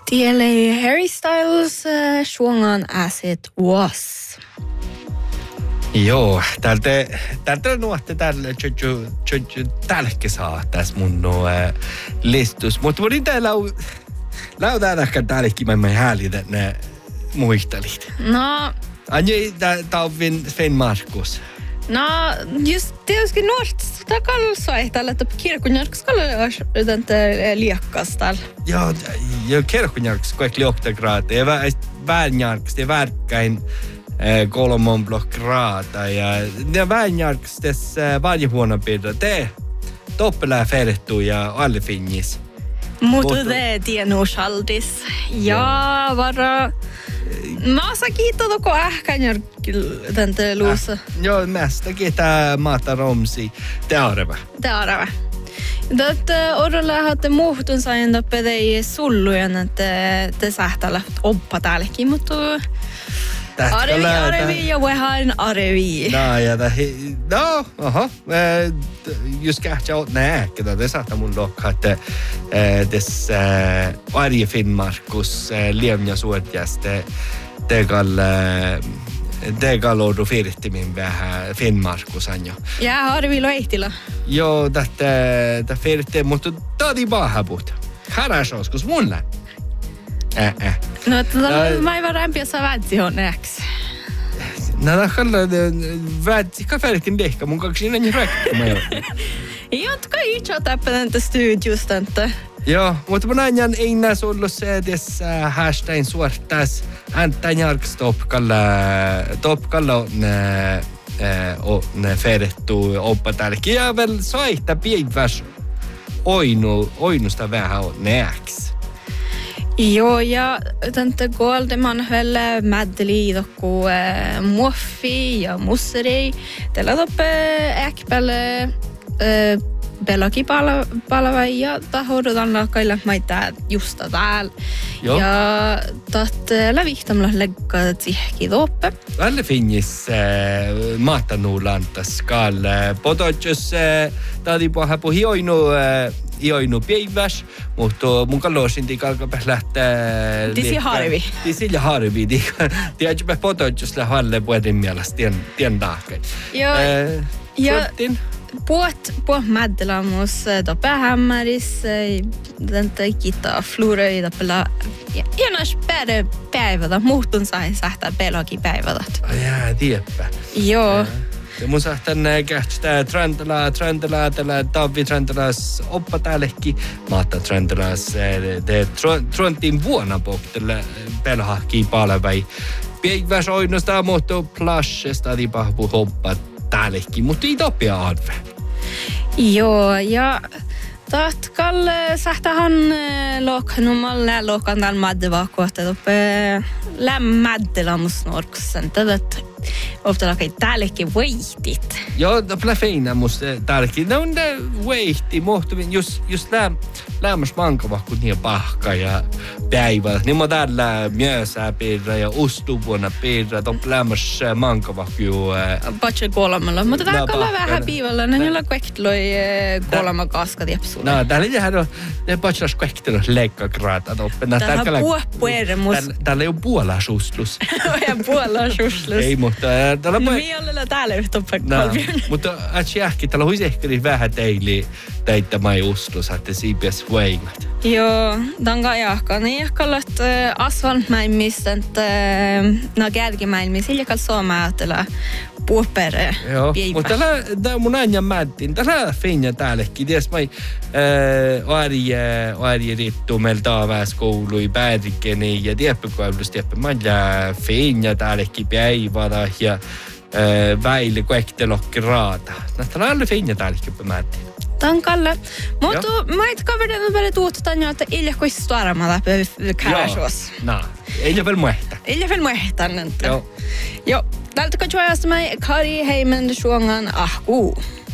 Tielle Harry Styles suongan As It Was. Joo, täältä nuotte tälläkin saa tässä mun listus. Mutta voin täällä lautaan ehkä täälläkin mä häälitä ne muistelit. No. Anjei, tää on Sven Markus. No, just tietysti nuorta takalla ehtällä, että kirkkonjärkes kalletaan liekkas täällä. Joo, kirkkonjärkes kaikki lioktagraata. Ja väänjärkes, ja värkkäin kolmon blokkraata. Ja ne väänjärkes tässä valjehuonan pidä. Te toppelää ferrettu ja alle finnis. Mutta te tienuusaldis. Ja vara... Mä oon kiitos toko ähkänjärkillä luussa. Joo, mästä kiitää maata romsi. Te arva. Tätä odella hatte muhtun sain tapedei sullujen, että te sähtällä oppa täälläkin, mutta... Arevi ja vähän arevi. Just kähtsä oot nääkkä. Det saattaa mun lokka, että tässä Arje Finnmarkus liemja suotjasta Tegal oudu firttimin vähän Finnmarkus anjo. Ja Arvi Loihtila. Joo, tätä firtti, mutta tadi pahabut. Haras oskus mulle. No, mä ei varempia saa väntsi on näks. No, väntsi, ka färkin dehka, mun kaksi innan räkkä, mä joo. Joo, kai itse täppänän tästä studiosta. Joo, mutta mun ajan ei näs ollut se, että hashtagin suortas Antan Jarks topkalla on färrettu oppa täälläkin. Ja väl soihta piiväs oinusta vähän on näks. Joo, ja tätä Goldeman väl mäddeli tokku muoffi ja musseri. Tällä toppe äkpälle Bellakin palava ja tahodotan lakkailla maita justa täällä. Ja tahte lävihtamalla legga tsihki toppe. Välle finnis maatanuulantas kaal podotjus tadi pahapu hioinu päiväs, mutta mun kalloisin tiikalkapä lähtee... Tisi harvi. Tiedätkö podotjus lähalle puedin mielestä tien taakka. Joo. Puot mäddelamus toppe hämmäris, tätä kita fluroi toppela. Ja näis päivätä, muhtun sai sähtää Bellakin päivätä. Tiedäpä. Joo. Ja mun sähtän kähtää Tröndela, Tavi Tröndelas oppa täällekin. Maata Tröndelas, Tröntin vuonna pohtelle Bellahki palvei. Päiväs oinnosta muuttuu plasjesta, tipahpu hoppa täällekin, mutta ei topia arve. Joo, ja tahtkal sähtähän lokan täällä maddevaa kohta toppe lämmäddelamus norkussen. Tätä ofta lakai täällekin veihtit. Joo, toppe feina musta täällekin. Ne on veihti, muhtuvin just lämmäs mankava, kun niin pahka ja päivä. Niin mä täällä myösää piirrä ja ustuvuonna piirrä, toppe lämmäs mankava juu. Patse kolmalla, mutta täällä vähän piivalla, ne niillä kvektloi kolma kaskat jepsulle. No, täällä ne patselas kvektloi leikkakraata toppe. Täällä puhuermus. Täällä ei ole puolasuslus. Ja puolasuslus. Ei, mutta täällä... No me ollaan täällä yhtä kalvion. Mutta äsken täällä olisi ehkä vähän teitä mai uslus, että siipiäs voimat. Joo, tämän jahka. Niin jahka että asfaltmäimistä, että kärkimäimistä, hiljakal suomaa ajatella puhpere. Joo, mutta täällä mun aina mättiin. Täällä finja täällekin. Ties mai Arje rittu meillä taavääs koului päärikeni ja tieppäkoulus tiepä. Mä finja täällekin päivällä ja väille kuektelokki raata. Täällä on finja täällekin mättiin. Tankalle. Mutta mä et kaverina vielä tuotetaan jo, että iljakkoisi stuarama läpi käräsuos. Joo, ei vielä muehta. Ei vielä muehta. Joo. Täältä katsoa, että mä Kari Heimen suongan ahkuu.